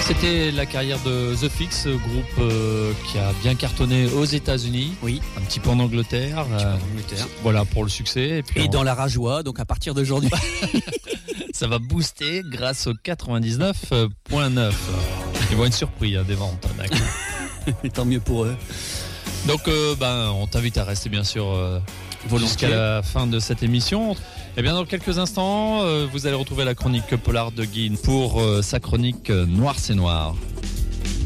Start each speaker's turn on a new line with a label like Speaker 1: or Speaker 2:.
Speaker 1: C'était la carrière de The Fix, groupe qui a bien cartonné aux États-Unis,
Speaker 2: Oui,
Speaker 1: un petit peu en Angleterre. Voilà pour le succès.
Speaker 2: Et dans la rajoie, donc à partir d'aujourd'hui.
Speaker 1: Ça va booster grâce au 99.9. Ils vont être surpris des ventes. D'accord.
Speaker 2: Tant mieux pour eux.
Speaker 1: Donc, on t'invite à rester bien sûr jusqu'à la fin de cette émission. Et bien dans quelques instants, vous allez retrouver la chronique Polar de Guy pour sa chronique Noir c'est Noir.